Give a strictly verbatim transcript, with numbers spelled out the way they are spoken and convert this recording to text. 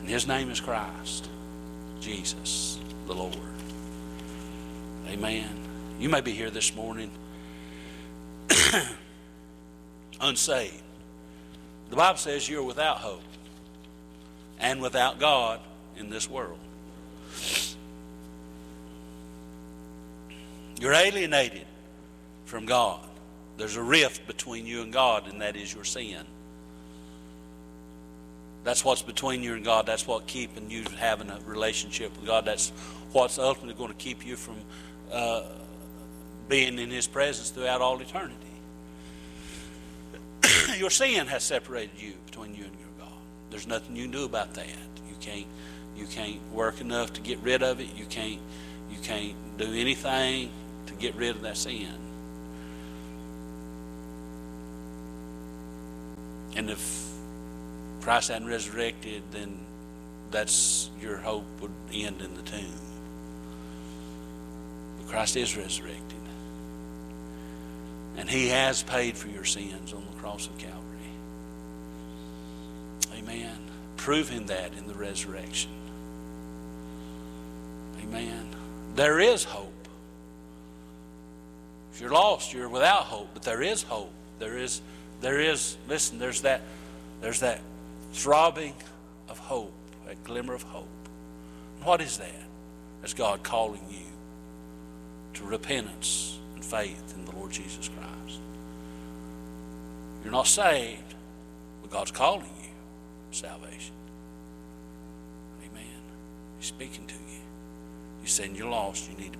And His name is Christ, Jesus, the Lord. Amen. You may be here this morning unsaved. The Bible says you're without hope and without God in this world. You're alienated from God. There's a rift between you and God, and that is your sin. That's what's between you and God. That's what keeping you having a relationship with God. That's what's ultimately going to keep you from uh, being in His presence throughout all eternity. Your sin has separated you between you and your God. There's nothing you can do about that. You can't. You can't work enough to get rid of it. You can't. You can't do anything to get rid of that sin. And if Christ hadn't resurrected, then that's your hope would end in the tomb. But Christ is resurrected. And He has paid for your sins on the cross of Calvary. Amen. Prove Him that in the resurrection. Amen. There is hope. If you're lost, you're without hope, but there is hope. There is, there is, listen, there's that, there's that throbbing of hope, that glimmer of hope. What is that? That's God calling you to repentance and faith in the Lord Jesus Christ. You're not saved, but God's calling you to salvation. Amen. He's speaking to you. He's saying you're lost. You need to